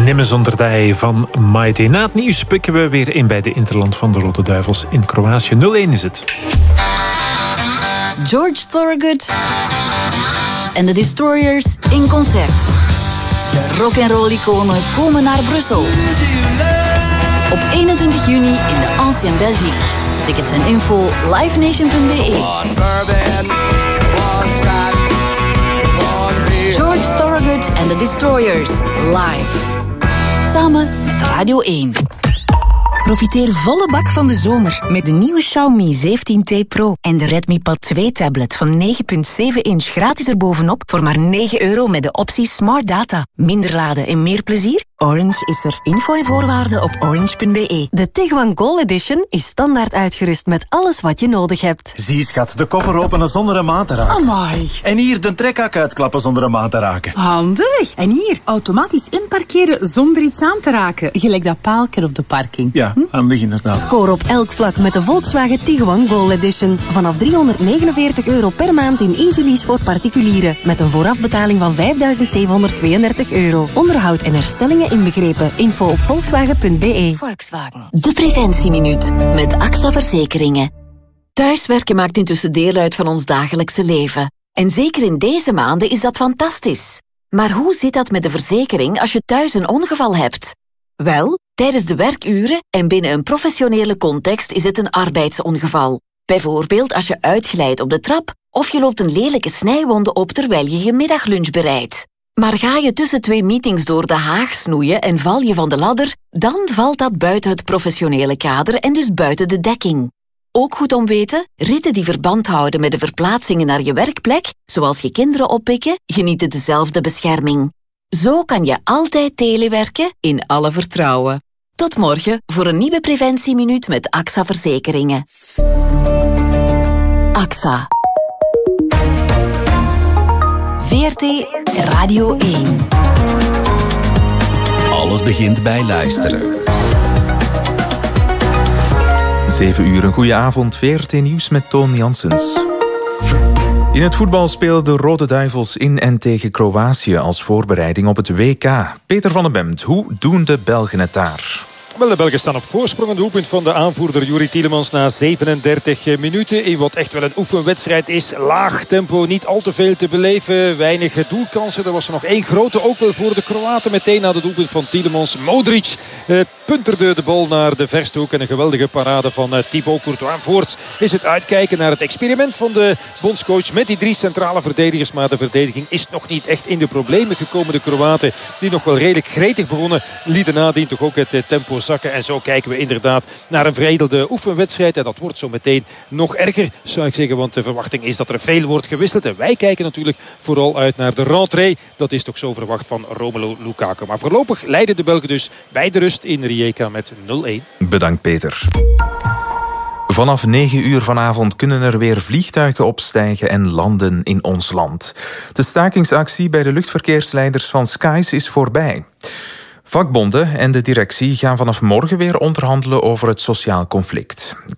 Nimmer zonder dij van Maite. Na het nieuws pikken we weer in bij de Interland van de Rode Duivels in Kroatië. 0-1 is het. George Thorogood en de Destroyers in concert. De rock'n'roll-iconen komen naar Brussel. Op 21 juni in de Ancien Belgique. Tickets en info livenation.be. George Thorogood en de Destroyers live. Samen met Radio 1. Profiteer volle bak van de zomer met de nieuwe Xiaomi 17T Pro en de Redmi Pad 2 tablet van 9,7 inch gratis erbovenop voor maar €9 met de optie Smart Data. Minder laden en meer plezier? Orange is er. Info en voorwaarden op orange.be. De Tiguan Gold Edition is standaard uitgerust met alles wat je nodig hebt. Zie schat, de koffer openen zonder een maat te raken. Amai. En hier de trekhak uitklappen zonder een maat te raken. Handig. En hier, automatisch inparkeren zonder iets aan te raken. Gelijk dat paaltje op de parking. Ja, handig inderdaad. Score op elk vlak met de Volkswagen Tiguan Gold Edition. Vanaf €349 per maand in easy lease voor particulieren. Met een voorafbetaling van €5.732. Onderhoud en herstellingen inbegrepen. Info op volkswagen.be. Volkswagen. De Preventieminuut met AXA Verzekeringen. Thuiswerken maakt intussen deel uit van ons dagelijkse leven. En zeker in deze maanden is dat fantastisch. Maar hoe zit dat met de verzekering als je thuis een ongeval hebt? Wel, tijdens de werkuren en binnen een professionele context is het een arbeidsongeval. Bijvoorbeeld als je uitglijdt op de trap of je loopt een lelijke snijwonde op terwijl je je middaglunch bereidt. Maar ga je tussen 2 meetings door de haag snoeien en val je van de ladder, dan valt dat buiten het professionele kader en dus buiten de dekking. Ook goed om weten, ritten die verband houden met de verplaatsingen naar je werkplek, zoals je kinderen oppikken, genieten dezelfde bescherming. Zo kan je altijd telewerken in alle vertrouwen. Tot morgen voor een nieuwe Preventieminuut met AXA Verzekeringen. AXA. VRT Radio 1. Alles begint bij luisteren. 7 uur, een goede avond. VRT Nieuws met Toon Janssens. In het voetbal spelen de Rode Duivels in en tegen Kroatië als voorbereiding op het WK. Peter van den Bemt, hoe doen de Belgen het daar? Wel, de Belgen staan op voorsprong. Een doelpunt van de aanvoerder Youri Tielemans na 37 minuten. In wat echt wel een oefenwedstrijd is. Laag tempo, niet al te veel te beleven. Weinig doelkansen. Er was er nog 1 grote, ook wel voor de Kroaten. Meteen na de doelpunt van Tielemans. Modric punterde de bal naar de verste hoek. En een geweldige parade van Thibaut Courtois. Voorts is het uitkijken naar het experiment van de bondscoach met die 3 centrale verdedigers. Maar de verdediging is nog niet echt in de problemen gekomen. De Kroaten, die nog wel redelijk gretig begonnen, lieten nadien toch ook het tempo zakken. En zo kijken we inderdaad naar een veredelde oefenwedstrijd. En dat wordt zo meteen nog erger, zou ik zeggen. Want de verwachting is dat er veel wordt gewisseld. En wij kijken natuurlijk vooral uit naar de rentrée. Dat is toch zo verwacht van Romelu Lukaku. Maar voorlopig leiden de Belgen dus bij de rust in Rijeka met 0-1. Bedankt, Peter. Vanaf 9 uur vanavond kunnen er weer vliegtuigen opstijgen en landen in ons land. De stakingsactie bij de luchtverkeersleiders van Skies is voorbij. Vakbonden en de directie gaan vanaf morgen weer onderhandelen over het sociaal conflict.